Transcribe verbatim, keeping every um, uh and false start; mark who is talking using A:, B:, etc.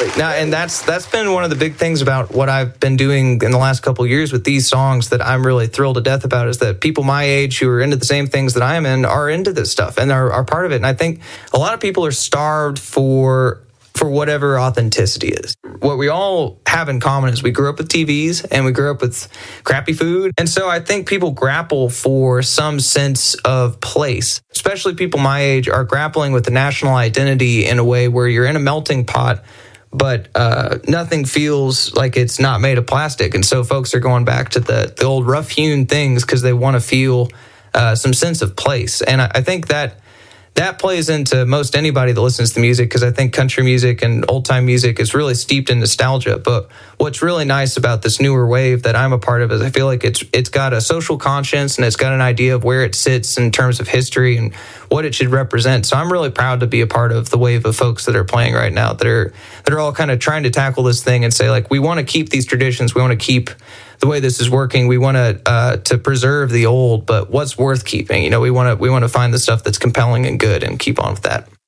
A: Now, and that's that's been one of the big things about what I've been doing in the last couple of years with these songs that I'm really thrilled to death about, is that people my age who are into the same things that I am in are into this stuff and are, are part of it. And I think a lot of people are starved for for whatever authenticity is. What we all have in common is we grew up with T Vs and we grew up with crappy food. And so I think people grapple for some sense of place, especially people my age are grappling with the national identity in a way where you're in a melting pot, but uh, nothing feels like it's not made of plastic. And so folks are going back to the, the old rough-hewn things because they want to feel uh, some sense of place. And I, I think that that plays into most anybody that listens to music, because I think country music and old-time music is really steeped in nostalgia. But what's really nice about this newer wave that I'm a part of is I feel like it's it's got a social conscience and it's got an idea of where it sits in terms of history and what it should represent. So I'm really proud to be a part of the wave of folks that are playing right now that are that are all kind of trying to tackle this thing and say, like, we want to keep these traditions, we want to keep the way this is working, we want to uh, to preserve the old, but what's worth keeping? You know, we want to we want to find the stuff that's compelling and good and keep on with that.